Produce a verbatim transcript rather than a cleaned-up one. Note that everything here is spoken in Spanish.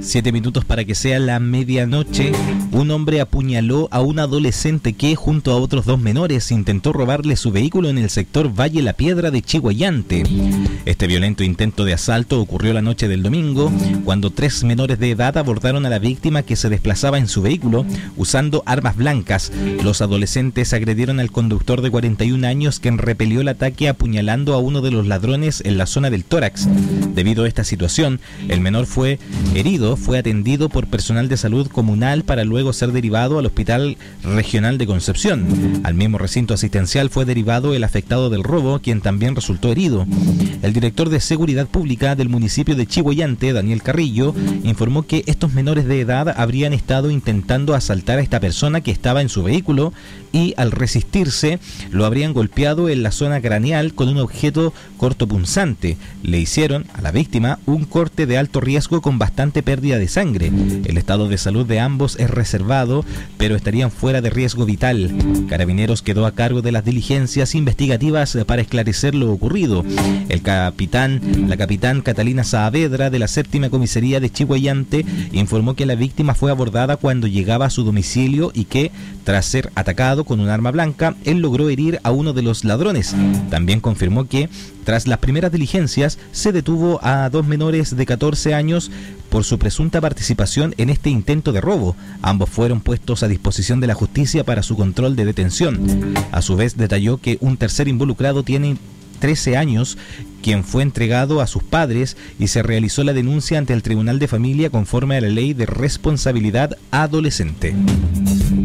Siete minutos para que sea la medianoche. Un hombre apuñaló a un adolescente que, junto a otros dos menores, intentó robarle su vehículo en el sector Valle La Piedra de Chiguayante. Este violento intento de asalto ocurrió la noche del domingo, cuando tres menores de edad abordaron a la víctima que se desplazaba en su vehículo usando armas blancas. Los adolescentes agredieron al conductor de cuarenta y un años, quien repelió el ataque apuñalando a uno de los ladrones en la zona del tórax. Debido a esta situación, el menor fue herido, fue atendido por personal de salud comunal para luego ser derivado al Hospital Regional de Concepción. Al mismo recinto asistencial fue derivado el afectado del robo, quien también resultó herido. El director de Seguridad Pública del municipio de Chiguayante, Daniel Carrillo, informó que estos menores de edad habrían estado intentando asaltar a esta persona que estaba en su vehículo y, al resistirse, lo habrían golpeado en la zona craneal con un objeto cortopunzante. Le hicieron a la víctima un corte de alto riesgo con bastante pérdida de sangre. El estado de salud de ambos es reservado, pero estarían fuera de riesgo vital. Carabineros quedó a cargo de las diligencias investigativas para esclarecer lo ocurrido. El capitán, la capitán Catalina Saavedra de la séptima comisaría de Chiguayante informó que la víctima fue abordada cuando llegaba a su domicilio y que, tras ser atacado con un arma blanca, él logró herir a uno de los ladrones. También confirmó que, tras las primeras diligencias, se detuvo a dos menores de catorce años por su presunta participación en este intento de robo. Ambos fueron puestos a disposición de la justicia para su control de detención. A su vez, detalló que un tercer involucrado tiene trece años, quien fue entregado a sus padres, y se realizó la denuncia ante el Tribunal de Familia conforme a la Ley de Responsabilidad Adolescente.